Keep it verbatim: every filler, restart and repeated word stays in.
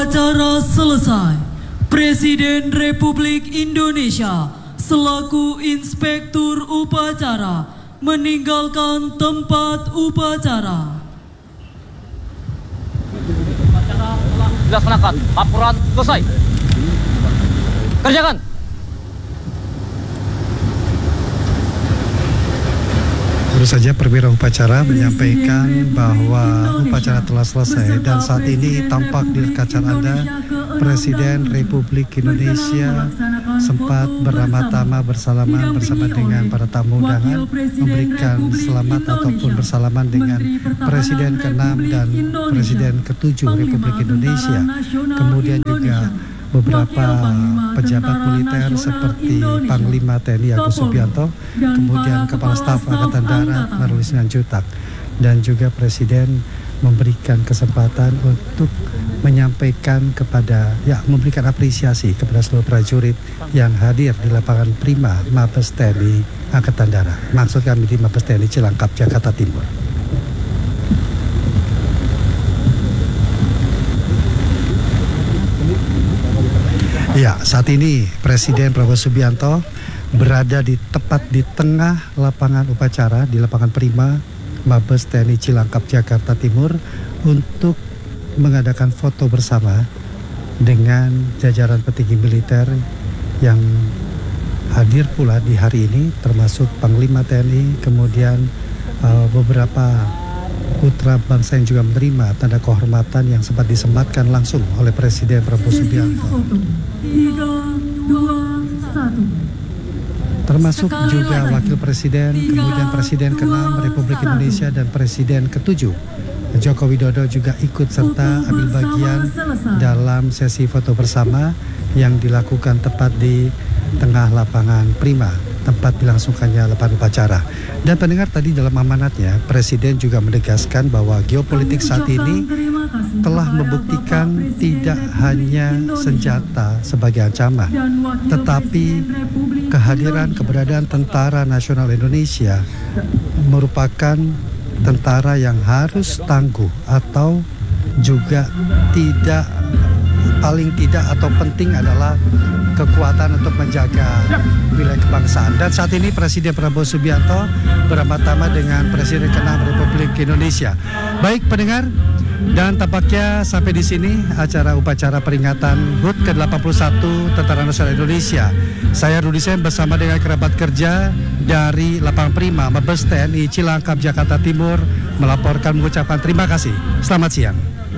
Upacara selesai. Presiden Republik Indonesia selaku Inspektur Upacara meninggalkan tempat upacara. Upacara telah dilaksanakan. Laporan selesai. Kerjakan. Baru saja perwira upacara menyampaikan bahwa upacara telah selesai dan saat ini tampak di kaca Anda Presiden Republik Indonesia sempat beramah-tamah bersalaman bersama dengan para tamu undangan, memberikan selamat ataupun bersalaman dengan Presiden keenam dan Presiden ketujuh Republik Indonesia. Kemudian juga beberapa pejabat militer seperti Panglima T N I Agus Subianto, kemudian Kepala Staf Angkatan Darat Maruli Simanjuntak, dan juga Presiden memberikan kesempatan untuk menyampaikan kepada, ya memberikan apresiasi kepada seluruh prajurit yang hadir di lapangan Prima Mabes T N I Angkatan Darat. Maksud kami di Mabes T N I Cilangkap, Jakarta Timur. Ya, saat ini Presiden Prabowo Subianto berada di tepat di tengah lapangan upacara di lapangan Prima Mabes T N I Cilangkap, Jakarta Timur untuk mengadakan foto bersama dengan jajaran petinggi militer yang hadir pula di hari ini, termasuk Panglima T N I, kemudian uh, beberapa putra bangsa yang juga menerima tanda kehormatan yang sempat disematkan langsung oleh Presiden Prabowo Subianto. Termasuk juga Wakil Presiden, kemudian Presiden keenam Republik Indonesia dan Presiden ketujuh Joko Widodo juga ikut serta ambil bagian dalam sesi foto bersama yang dilakukan tepat di tengah lapangan Prima, tempat dilangsungkannya lapangan upacara. Dan pendengar, tadi dalam amanatnya Presiden juga menegaskan bahwa geopolitik saat ini telah membuktikan tidak hanya senjata sebagai ancaman, tetapi kehadiran keberadaan Tentara Nasional Indonesia merupakan tentara yang harus tangguh atau juga tidak, paling tidak atau penting adalah kekuatan untuk menjaga wilayah kebangsaan. Dan saat ini Presiden Prabowo Subianto beramah-tamah dengan Presiden keenam Republik Indonesia. Baik pendengar, dan tampaknya sampai di sini acara upacara peringatan H U T ke delapan puluh satu Tentara Nasional Indonesia. Saya Rudi Sem bersama dengan kerabat kerja dari lapangan Prima Mabes T N I Cilangkap, Jakarta Timur melaporkan, mengucapkan terima kasih. Selamat siang.